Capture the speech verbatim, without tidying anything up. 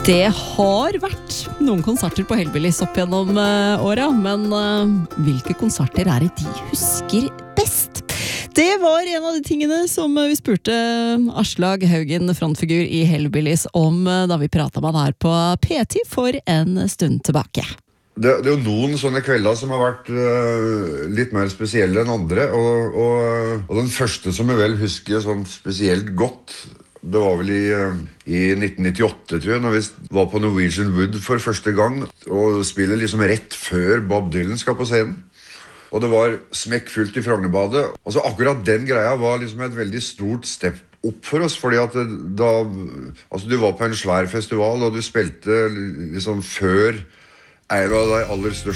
Det har vært noen konserter på Hellbillies opp gjennom uh, åra, men uh, hvilke konserter er det de husker best? Det var en av de tingene som vi spurte Aslak Haugen, frontfigur i Hellbillies, om uh, da vi pratet med han her på P ti for en stund tilbake. Det, det er jo noen sånne kvelder som har vært uh, litt mer spesielle enn andre, og, og, og den første som jeg vel husker sånn spesielt godt, det var vel i, i nitten nittiåtte, tror jeg, når vi var på Norwegian Wood for første gang, og spiller liksom rett før Bob Dylan skal på scenen. Og det var smekkfullt i Frognerbadet. Og så akkurat den greia var liksom et veldig stort step opp for oss, fordi at det, da, altså du var på en svær festival, og du spilte liksom før en av de aller største